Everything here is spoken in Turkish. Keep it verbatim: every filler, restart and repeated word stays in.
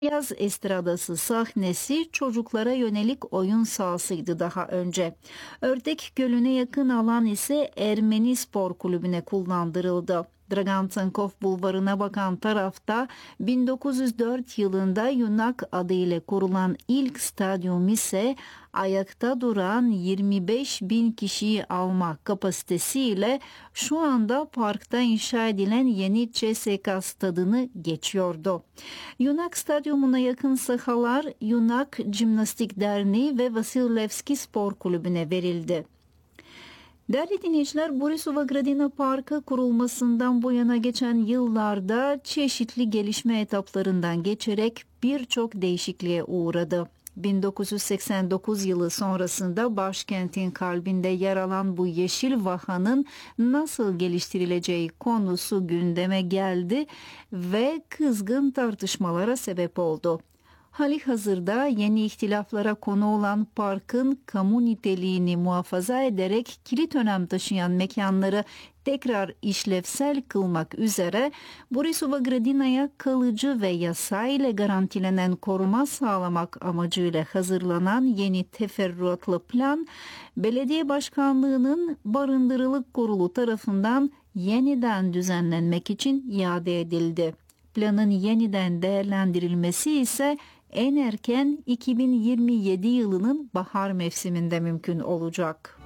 Yaz estradası sahnesi çocuklara yönelik oyun sahasıydı daha önce. Ördek Gölü'ne yakın alan ise Ermeni Spor Kulübü'ne kullandırıldı. Dragantenkov Bulvarı'na bakan tarafta bin dokuz yüz dört yılında Yunak adıyla kurulan ilk stadyum ise ayakta duran yirmi beş bin kişiyi alma kapasitesiyle şu anda parkta inşa edilen yeni C S K A stadını geçiyordu. Yunak stadyumuna yakın sahalar Yunak Jimnastik Derneği ve Vasilyevski Spor Kulübü'ne verildi. Değerli dinleyiciler, Borisova Gradina Parkı kurulmasından bu yana geçen yıllarda çeşitli gelişme etaplarından geçerek birçok değişikliğe uğradı. bin dokuz yüz seksen dokuz yılı sonrasında başkentin kalbinde yer alan bu yeşil vahanın nasıl geliştirileceği konusu gündeme geldi ve kızgın tartışmalara sebep oldu. Halihazırda yeni ihtilaflara konu olan parkın kamu niteliğini muhafaza ederek kilit önem taşıyan mekanları tekrar işlevsel kılmak üzere Borisova Gradina'ya kalıcı ve yasayla garantilenen koruma sağlamak amacıyla hazırlanan yeni teferruatlı plan, belediye başkanlığının barındırılık kurulu tarafından yeniden düzenlenmek için iade edildi. Planın yeniden değerlendirilmesi ise en erken iki bin yirmi yedi yılının bahar mevsiminde mümkün olacak.